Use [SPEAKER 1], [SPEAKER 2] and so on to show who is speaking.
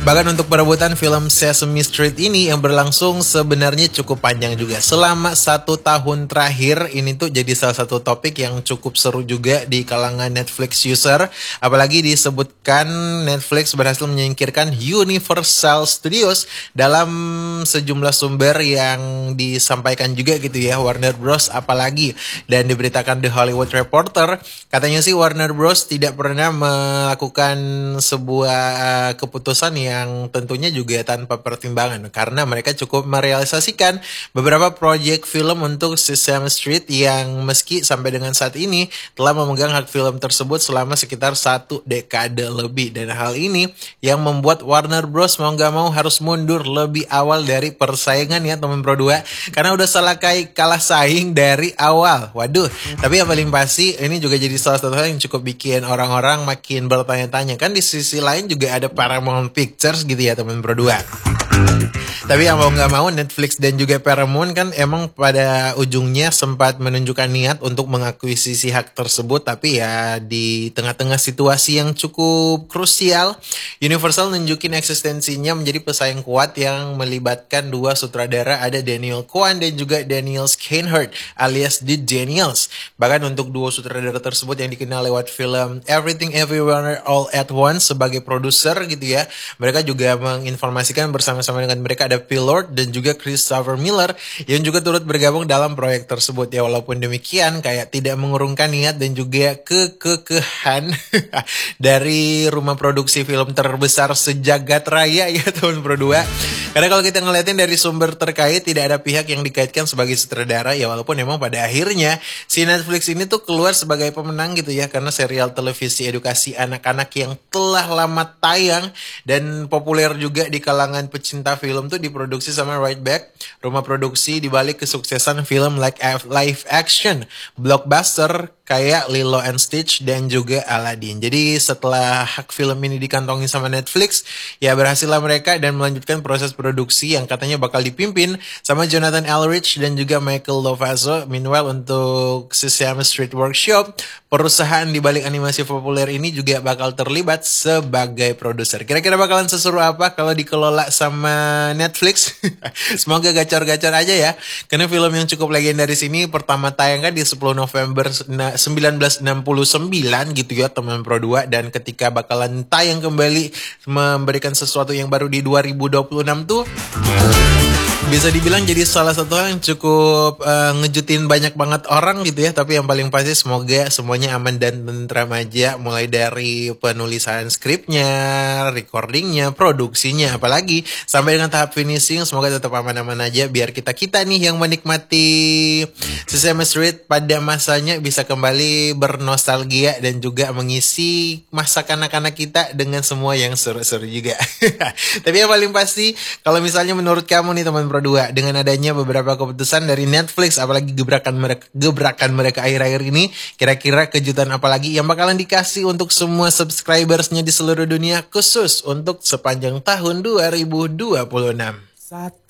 [SPEAKER 1] Bahkan untuk perebutan film Sesame Street ini yang berlangsung sebenarnya cukup panjang juga. Selama 1 tahun terakhir ini tuh jadi salah satu topik yang cukup seru juga di kalangan Netflix user. Apalagi disebutkan Netflix berhasil menyingkirkan Universal Studios dalam sejumlah sumber yang disampaikan juga gitu ya, Warner Bros. Apalagi. Dan diberitakan The Hollywood Reporter, katanya sih Warner Bros. Tidak pernah melakukan sebuah keputusan yang tentunya juga tanpa pertimbangan, karena mereka cukup merealisasikan beberapa proyek film untuk Sesame Street yang meski sampai dengan saat ini telah memegang hak film tersebut selama sekitar 1 dekade lebih. Dan hal ini yang membuat Warner Bros. Mau gak mau harus mundur lebih awal dari persaingan ya teman Pro 2, karena udah kalah saing dari awal. Waduh, tapi yang paling pasti ini juga jadi salah satu hal yang cukup bikin orang-orang makin bertanya-tanya. Kan di sisi lain juga ada Paramount Pictures gitu ya teman Pro 2. Tapi yang mau gak mau Netflix dan juga Paramount kan emang pada ujungnya sempat menunjukkan niat untuk mengakuisisi hak tersebut. Tapi ya di tengah-tengah situasi yang cukup krusial, Universal nunjukin eksistensinya menjadi pesaing kuat yang melibatkan 2 sutradara, ada Daniel Kwan dan juga Daniel Scheinert alias The Daniels. Bahkan untuk 2 sutradara tersebut yang dikenal lewat film Everything Everywhere All at Once sebagai produser gitu ya, mereka juga menginformasikan bersama-sama dengan mereka ada Phil Lord dan juga Christopher Miller yang juga turut bergabung dalam proyek tersebut ya. Walaupun demikian kayak tidak mengurungkan niat dan juga kekehan dari rumah produksi film terbesar sejagat raya ya teman Pro 2. Karena kalau kita ngeliatin dari sumber terkait, tidak ada pihak yang dikaitkan sebagai sutradara ya, walaupun memang pada akhirnya si Netflix ini tuh keluar sebagai pemenang gitu ya, karena serial televisi edukasi anak-anak yang telah lama tayang dan populer juga di kalangan pecinta film tuh diproduksi sama Right Back, rumah produksi dibalik kesuksesan film live action blockbuster kayak Lilo and Stitch dan juga Aladdin. Jadi setelah hak film ini dikantongi sama Netflix, ya berhasillah mereka dan melanjutkan proses produksi yang katanya bakal dipimpin sama Jonathan Elrich dan juga Michael Lovazo. Meanwhile untuk Sesame Street Workshop, perusahaan di balik animasi populer ini juga bakal terlibat sebagai produser. Kira-kira bakalan seseru apa kalau dikelola sama Netflix? Semoga gacor-gacor aja ya. Karena film yang cukup legendaris ini pertama tayang kan di 10 November 1969 gitu ya teman Pro 2, dan ketika bakalan tayang kembali memberikan sesuatu yang baru di 2026 tuh bisa dibilang jadi salah satu hal yang cukup ngejutin banyak banget orang gitu ya. Tapi yang paling pasti semoga semuanya aman dan tentram aja, mulai dari penulisan skripnya, recordingnya, produksinya, apalagi sampai dengan tahap finishing. Semoga tetap aman-aman aja biar kita nih yang menikmati Sesame Street pada masanya bisa kembali bernostalgia dan juga mengisi masa kanak-kanak kita dengan semua yang seru-seru juga. Tapi yang paling pasti, kalau misalnya menurut kamu nih teman Pro 2, dengan adanya beberapa keputusan dari Netflix, apalagi gebrakan mereka akhir-akhir ini, kira-kira kejutan apalagi yang bakalan dikasih untuk semua subscribersnya di seluruh dunia, khusus untuk sepanjang tahun 2026?